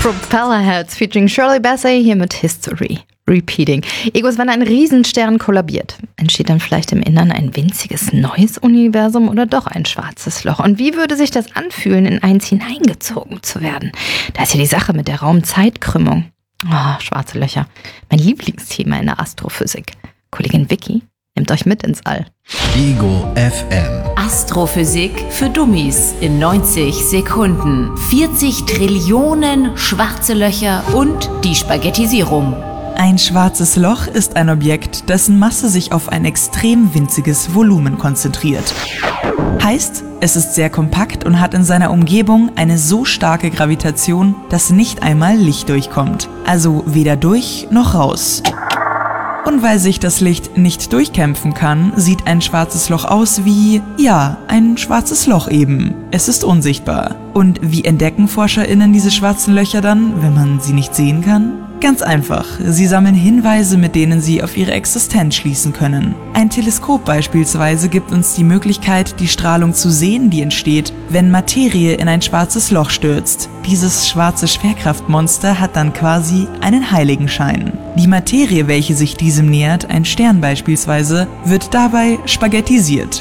Propellerheads featuring Shirley Bassey hier mit History Repeating. Egos, wenn ein Riesenstern kollabiert, entsteht dann vielleicht im Innern ein winziges neues Universum oder doch ein schwarzes Loch? Und wie würde sich das anfühlen, in eins hineingezogen zu werden? Da ist ja die Sache mit der Raum-Zeit-Krümmung. Oh, schwarze Löcher. Mein Lieblingsthema in der Astrophysik. Kollegin Vicky nimmt euch mit ins All. Ego FM. Astrophysik für Dummies in 90 Sekunden. 40 Trillionen schwarze Löcher und die Spaghettisierung. Ein schwarzes Loch ist ein Objekt, dessen Masse sich auf ein extrem winziges Volumen konzentriert. Heißt, es ist sehr kompakt und hat in seiner Umgebung eine so starke Gravitation, dass nicht einmal Licht durchkommt. Also weder durch noch raus. Und weil sich das Licht nicht durchkämpfen kann, sieht ein schwarzes Loch aus wie, ja, ein schwarzes Loch eben. Es ist unsichtbar. Und wie entdecken ForscherInnen diese schwarzen Löcher dann, wenn man sie nicht sehen kann? Ganz einfach. Sie sammeln Hinweise, mit denen sie auf ihre Existenz schließen können. Ein Teleskop beispielsweise gibt uns die Möglichkeit, die Strahlung zu sehen, die entsteht, wenn Materie in ein schwarzes Loch stürzt. Dieses schwarze Schwerkraftmonster hat dann quasi einen Heiligenschein. Die Materie, welche sich diesem nähert, ein Stern beispielsweise, wird dabei spaghettisiert.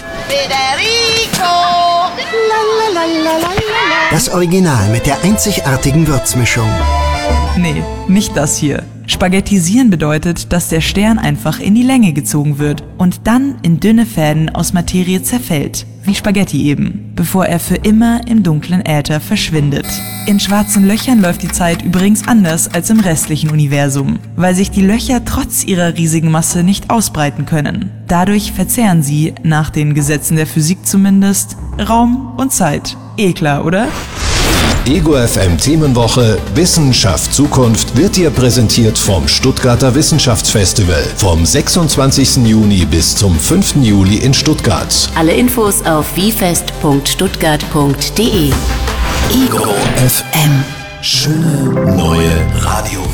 Das Original mit der einzigartigen Würzmischung. Nee, nicht das hier. Spaghettisieren bedeutet, dass der Stern einfach in die Länge gezogen wird und dann in dünne Fäden aus Materie zerfällt, wie Spaghetti eben, bevor er für immer im dunklen Äther verschwindet. In schwarzen Löchern läuft die Zeit übrigens anders als im restlichen Universum, weil sich die Löcher trotz ihrer riesigen Masse nicht ausbreiten können. Dadurch verzehren sie, nach den Gesetzen der Physik zumindest, Raum und Zeit. Klar, oder? Ego FM Themenwoche Wissenschaft Zukunft wird dir präsentiert vom Stuttgarter Wissenschaftsfestival vom 26. Juni bis zum 5. Juli in Stuttgart. Alle Infos auf wiefest.stuttgart.de. Ego FM. Schöne neue Radio.